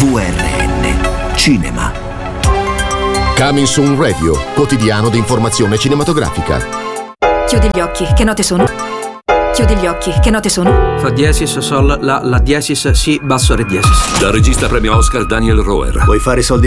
VRN Cinema. Coming Soon Radio, quotidiano di informazione cinematografica. Chiudi gli occhi, che note sono? Chiudi gli occhi, che note sono? Fa diesis, sol, la diesis, si, basso, re diesis. Dal regista premio Oscar Daniel Roher. Vuoi fare soldi